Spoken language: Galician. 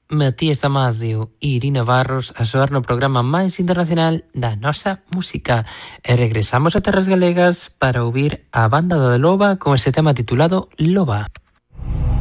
Matías Damasio e Irina Barros a soar no programa máis internacional da nosa música. E regresamos a Terras Galegas para ouvir a banda da Loba con este tema titulado Loba.